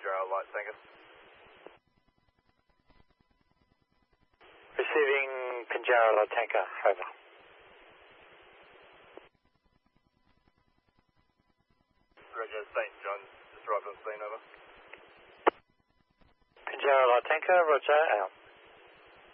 Pinjarra Light Tanker. Receiving Pinjarra Light Tanker, over. Roger, St. John's, just arrived on scene, over. Pinjarra Light Tanker, roger, out.